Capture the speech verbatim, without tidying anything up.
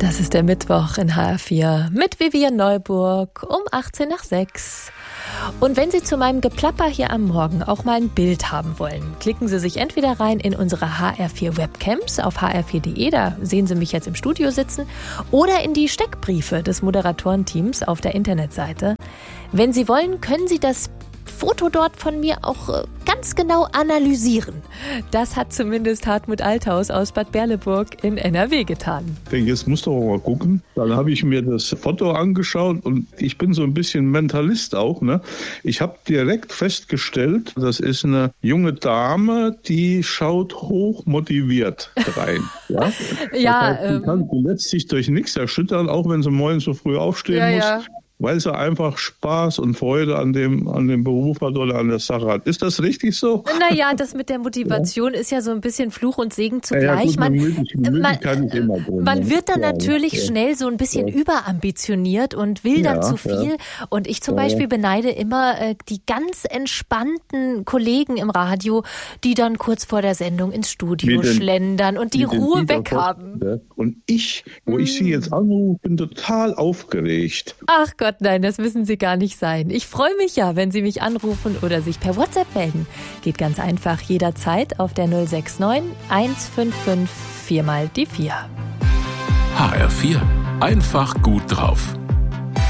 Das ist der Mittwoch in H R vier mit Vivian Neuburg um achtzehn nach sechs. Und wenn Sie zu meinem Geplapper hier am Morgen auch mal ein Bild haben wollen, klicken Sie sich entweder rein in unsere H R vier Webcams auf h r vier punkt d e, da sehen Sie mich jetzt im Studio sitzen, oder in die Steckbriefe des Moderatorenteams auf der Internetseite. Wenn Sie wollen, können Sie das Foto dort von mir auch ganz genau analysieren. Das hat zumindest Hartmut Althaus aus Bad Berleburg in N R W getan. Ich denke, jetzt musst du auch mal gucken. Dann habe ich mir das Foto angeschaut und ich bin so ein bisschen Mentalist auch. Ne? Ich habe direkt festgestellt, das ist eine junge Dame, die schaut hoch motiviert rein. Ja, ja das heißt, die, kann, die lässt sich durch nichts erschüttern, auch wenn sie morgens so früh aufstehen ja, muss. Ja. Weil sie einfach Spaß und Freude an dem, an dem Beruf hat oder an der Sache hat. Ist das richtig so? Naja, das mit der Motivation ja. ist ja so ein bisschen Fluch und Segen zugleich. Ja, ja, gut, man, müdig, man, immer drin, man wird dann ja, natürlich ja. schnell so ein bisschen ja. überambitioniert und will dann ja, zu viel. Ja. Und ich zum ja. Beispiel beneide immer äh, die ganz entspannten Kollegen im Radio, die dann kurz vor der Sendung ins Studio den, schlendern und die Ruhe weghaben. Und ich, wo hm. ich Sie jetzt anrufe, bin total aufgeregt. Ach Gott, nein, das müssen Sie gar nicht sein. Ich freue mich ja, wenn Sie mich anrufen oder sich per WhatsApp melden. Geht ganz einfach jederzeit auf der null sechs neun eins fünf fünf vier mal die vier. H R vier. Einfach gut drauf.